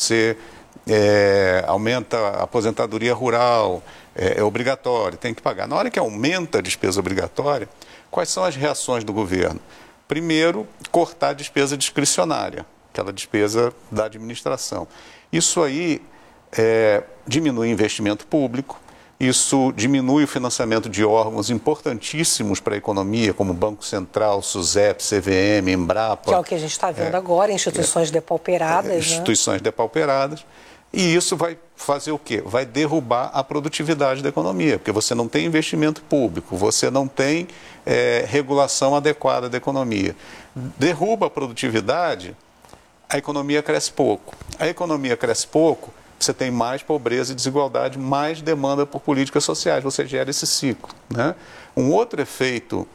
você aumenta a aposentadoria rural, é obrigatório, tem que pagar. Na hora que aumenta a despesa obrigatória, quais são as reações do governo? Primeiro, cortar a despesa discricionária, aquela despesa da administração. Isso aí diminui o investimento público, isso diminui o financiamento de órgãos importantíssimos para a economia, como Banco Central, SUSEP, CVM, Embrapa. Que é o que a gente está vendo agora, instituições depauperadas. Instituições depauperadas. E isso vai fazer o quê? Vai derrubar a produtividade da economia, porque você não tem investimento público, você não tem regulação adequada da economia. Derruba a produtividade, a economia cresce pouco. A economia cresce pouco, você tem mais pobreza e desigualdade, mais demanda por políticas sociais, você gera esse ciclo, né? Um outro efeito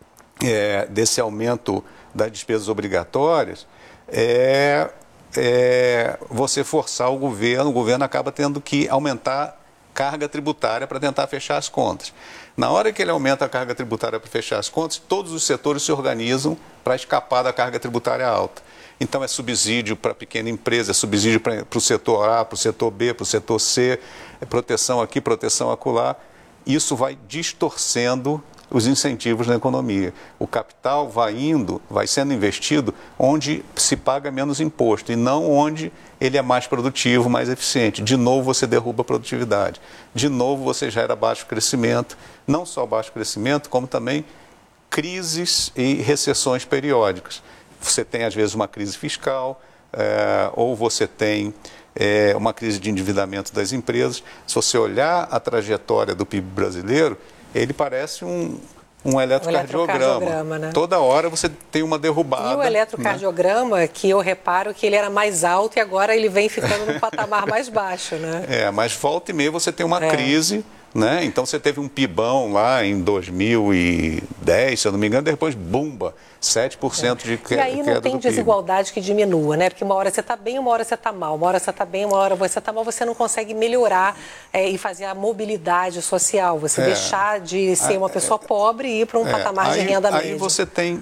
desse aumento das despesas obrigatórias é você forçar o governo acaba tendo que aumentar carga tributária para tentar fechar as contas. Na hora que ele aumenta a carga tributária para fechar as contas, todos os setores se organizam para escapar da carga tributária alta. Então, é subsídio para a pequena empresa, é subsídio para o setor A, para o setor B, para o setor C, é proteção aqui, proteção acolá. Isso vai distorcendo os incentivos na economia. O capital vai sendo investido onde se paga menos imposto e não onde ele é mais produtivo, mais eficiente. De novo, você derruba a produtividade. De novo, você gera baixo crescimento. Não só baixo crescimento, como também crises e recessões periódicas. Você tem, às vezes, uma crise fiscal, ou você tem uma crise de endividamento das empresas. Se você olhar a trajetória do PIB brasileiro, ele parece um eletrocardiograma. Né? Toda hora você tem uma derrubada. E o eletrocardiograma, né? Que eu reparo que ele era mais alto e agora ele vem ficando num patamar mais baixo, né? Mas volta e meia você tem uma crise, né? Então você teve um pibão lá em 2010, se eu não me engano, depois bumba, 7% de queda. E aí não tem desigualdade que diminua, né? Porque uma hora você está bem, uma hora você está mal. Uma hora você está bem, uma hora você está mal. Você não consegue melhorar e fazer a mobilidade social. Você deixar de ser uma pessoa pobre e ir para um patamar de renda média. Aí você tem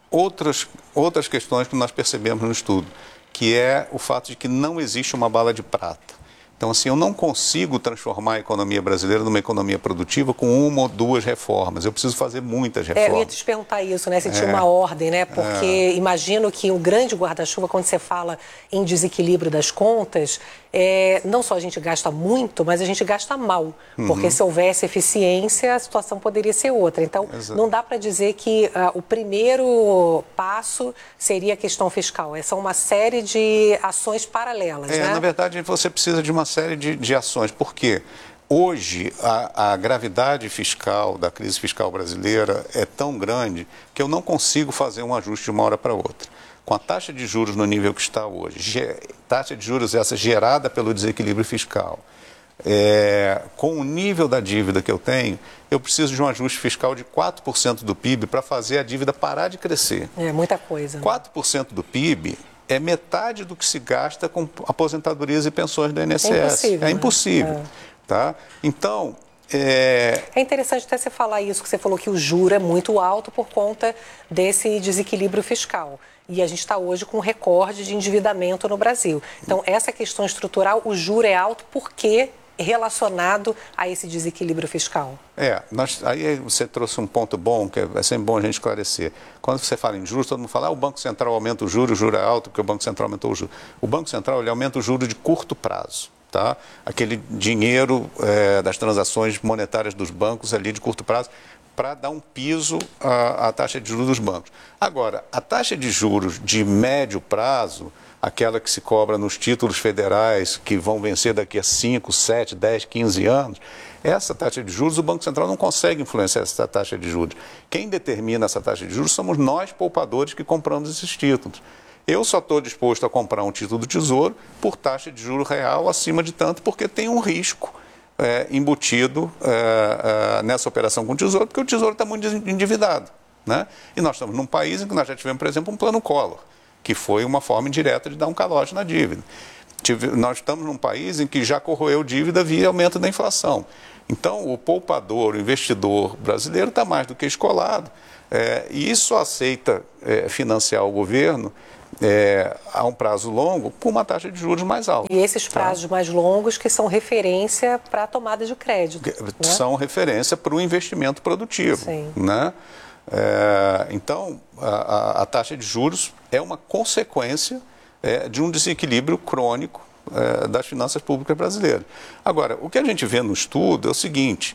outras questões que nós percebemos no estudo, que é o fato de que não existe uma bala de prata. Então, assim, eu não consigo transformar a economia brasileira numa economia produtiva com uma ou duas reformas. Eu preciso fazer muitas reformas. Eu ia te perguntar isso, né? Se tinha uma ordem, né? Porque imagino que o grande guarda-chuva, quando você fala em desequilíbrio das contas, não só a gente gasta muito, mas a gente gasta mal. Porque se houvesse eficiência, a situação poderia ser outra. Então, não dá para dizer que o primeiro passo seria a questão fiscal. São uma série de ações paralelas, né? Na verdade, você precisa de uma série de ações. Por quê? Hoje, a gravidade fiscal da crise fiscal brasileira é tão grande que eu não consigo fazer um ajuste de uma hora para outra. Com a taxa de juros no nível que está hoje, taxa de juros essa gerada pelo desequilíbrio fiscal, com o nível da dívida que eu tenho, eu preciso de um ajuste fiscal de 4% do PIB para fazer a dívida parar de crescer. É muita coisa. 4% do PIB é metade do que se gasta com aposentadorias e pensões do INSS. É impossível. Né? Tá? Então... É interessante até você falar isso, que você falou que o juro é muito alto por conta desse desequilíbrio fiscal. E a gente está hoje com um recorde de endividamento no Brasil. Então, essa questão estrutural, o juro é alto porque relacionado a esse desequilíbrio fiscal. Aí você trouxe um ponto bom, que é sempre bom a gente esclarecer. Quando você fala em juros, todo mundo fala, o Banco Central aumenta o juro é alto porque o Banco Central aumentou o juro. O Banco Central ele aumenta o juro de curto prazo, tá? Aquele dinheiro das transações monetárias dos bancos ali de curto prazo, para dar um piso à taxa de juros dos bancos. Agora, a taxa de juros de médio prazo, aquela que se cobra nos títulos federais que vão vencer daqui a 5, 7, 10, 15 anos, essa taxa de juros, o Banco Central não consegue influenciar essa taxa de juros. Quem determina essa taxa de juros somos nós, poupadores, que compramos esses títulos. Eu só estou disposto a comprar um título do Tesouro por taxa de juro real acima de tanto, porque tem um risco embutido nessa operação com o Tesouro, porque o Tesouro está muito endividado, né? E nós estamos num país em que nós já tivemos, por exemplo, um plano Collor, que foi uma forma indireta de dar um calote na dívida. Nós estamos num país em que já corroeu dívida via aumento da inflação. Então, o poupador, o investidor brasileiro está mais do que escolado e só aceita financiar o governo a um prazo longo com uma taxa de juros mais alta. E esses prazos mais longos que são referência para a tomada de crédito. Né? São referência para o investimento produtivo. Sim. Né? Então, a taxa de juros é uma consequência de um desequilíbrio crônico das finanças públicas brasileiras. Agora, o que a gente vê no estudo é o seguinte,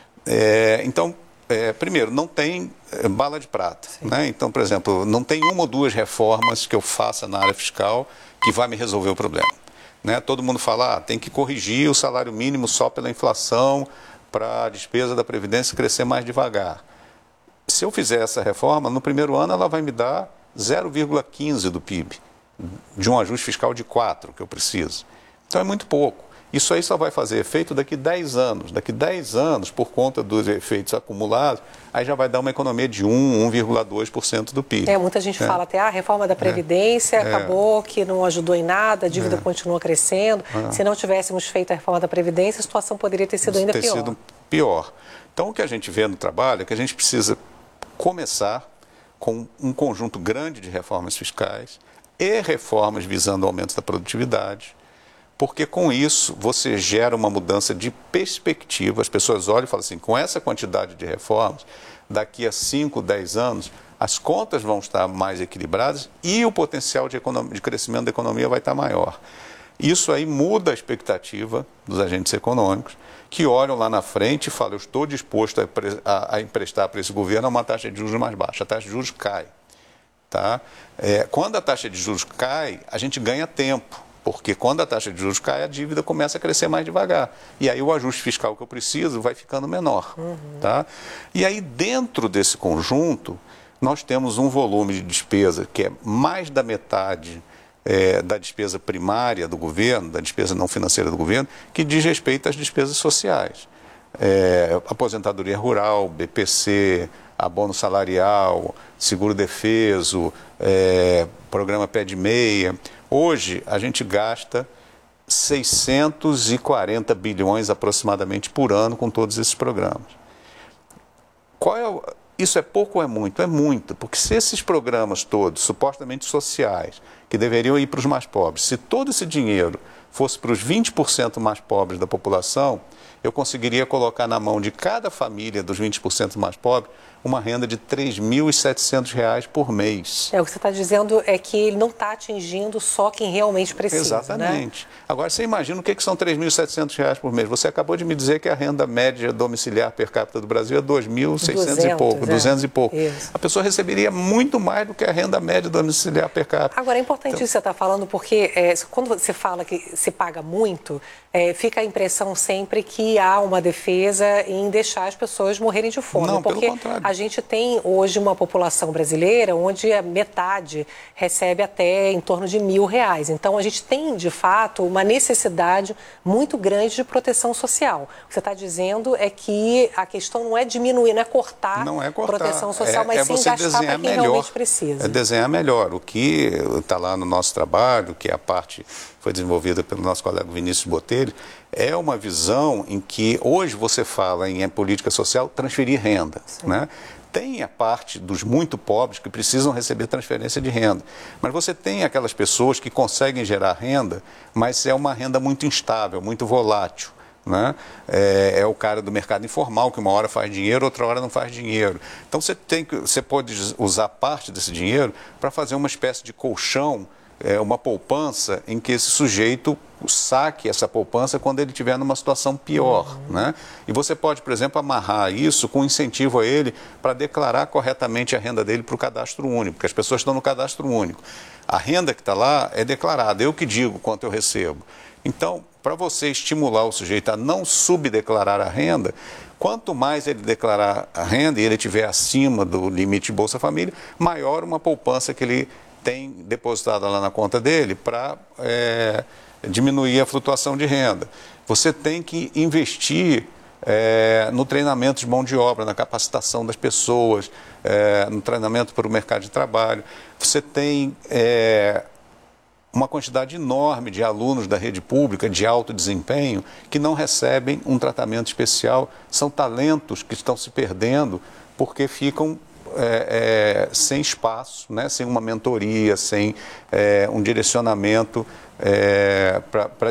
primeiro, não tem bala de prata. Né? Então, por exemplo, não tem uma ou duas reformas que eu faça na área fiscal que vai me resolver o problema. Né? Todo mundo fala, tem que corrigir o salário mínimo só pela inflação para a despesa da Previdência crescer mais devagar. Se eu fizer essa reforma, no primeiro ano ela vai me dar 0,15 do PIB, de um ajuste fiscal de 4 que eu preciso. Então é muito pouco. Isso aí só vai fazer efeito daqui 10 anos. Daqui 10 anos, por conta dos efeitos acumulados, aí já vai dar uma economia de 1,2% do PIB. Muita gente fala até, a reforma da Previdência acabou que não ajudou em nada, a dívida continua crescendo. Se não tivéssemos feito a reforma da Previdência, a situação poderia ter sido ainda pior. Então, o que a gente vê no trabalho é que a gente precisa começar com um conjunto grande de reformas fiscais e reformas visando o aumento da produtividade, porque com isso você gera uma mudança de perspectiva. As pessoas olham e falam assim, com essa quantidade de reformas, daqui a 5, 10 anos, as contas vão estar mais equilibradas e o potencial de crescimento da economia vai estar maior. Isso aí muda a expectativa dos agentes econômicos, que olham lá na frente e falam, eu estou disposto a emprestar para esse governo uma taxa de juros mais baixa. A taxa de juros cai. Tá? Quando a taxa de juros cai, a gente ganha tempo. Porque quando a taxa de juros cai, a dívida começa a crescer mais devagar. E aí o ajuste fiscal que eu preciso vai ficando menor. Tá? E aí, dentro desse conjunto, nós temos um volume de despesa que é mais da metade da despesa primária do governo, da despesa não financeira do governo, que diz respeito às despesas sociais. Aposentadoria rural, BPC, abono salarial, seguro-defeso, programa Pé de Meia. Hoje, a gente gasta 640 bilhões aproximadamente por ano com todos esses programas. Isso é pouco ou é muito? É muito, porque se esses programas todos, supostamente sociais, que deveriam ir para os mais pobres, se todo esse dinheiro fosse para os 20% mais pobres da população, eu conseguiria colocar na mão de cada família dos 20% mais pobres uma renda de R$ 3.700 por mês. O que você está dizendo é que ele não está atingindo só quem realmente precisa. Exatamente. Né? Agora, você imagina o que são R$ 3.700 por mês. Você acabou de me dizer que a renda média domiciliar per capita do Brasil é 2.600 e pouco, 200 e pouco. Isso. A pessoa receberia muito mais do que a renda média domiciliar per capita. Agora, é importante isso que você está falando, porque quando você fala que se paga muito, fica a impressão sempre que há uma defesa em deixar as pessoas morrerem de fome. Não, porque pelo contrário. A gente tem hoje uma população brasileira onde a metade recebe até em torno de R$1.000. Então, a gente tem, de fato, uma necessidade muito grande de proteção social. O que você está dizendo é que a questão não é diminuir, não é cortar proteção social, mas sim gastar para quem realmente precisa. É desenhar melhor. O que está lá no nosso trabalho, que é a parte foi desenvolvida pelo nosso colega Vinícius Botelho, é uma visão em que hoje você fala em política social, transferir renda. Né? Tem a parte dos muito pobres que precisam receber transferência de renda, mas você tem aquelas pessoas que conseguem gerar renda, mas é uma renda muito instável, muito volátil. Né? É o cara do mercado informal que uma hora faz dinheiro, outra hora não faz dinheiro. Então você pode usar parte desse dinheiro para fazer uma espécie de colchão, uma poupança em que esse sujeito saque essa poupança quando ele estiver numa situação pior. Né? E você pode, por exemplo, amarrar isso com incentivo a ele para declarar corretamente a renda dele para o cadastro único, porque as pessoas estão no cadastro único. A renda que está lá é declarada, eu que digo quanto eu recebo. Então, para você estimular o sujeito a não subdeclarar a renda, quanto mais ele declarar a renda e ele estiver acima do limite de Bolsa Família, maior uma poupança que ele tem depositada lá na conta dele para diminuir a flutuação de renda. Você tem que investir no treinamento de mão de obra, na capacitação das pessoas, no treinamento para o mercado de trabalho. Você tem uma quantidade enorme de alunos da rede pública de alto desempenho que não recebem um tratamento especial. São talentos que estão se perdendo porque ficam sem espaço, né? Sem uma mentoria, sem um direcionamento para